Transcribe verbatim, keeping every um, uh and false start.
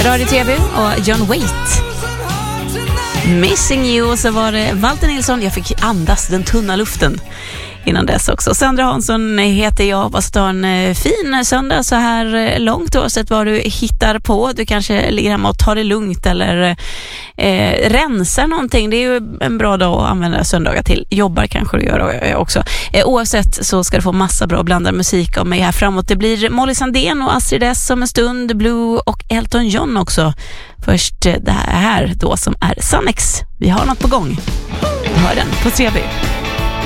Radio T V och John Waite. Missing You, och så var det Walter Nilsson. Jag fick andas den tunna luften innan dess också. Sandra Hansson heter jag. Hoppas att du har en fin söndag så här långt, oavsett vad du hittar på. Du kanske ligger hemma och tar det lugnt eller eh, rensar någonting. Det är ju en bra dag att använda söndagar till. Jobbar kanske du gör också. Eh, oavsett så ska du få massa bra blandad musik av mig här framåt. Det blir Molly Sandén och Astrid S som en stund, Blue och Elton John också. Först det här då som är Sannex. Vi har något på gång. Hör den på T V.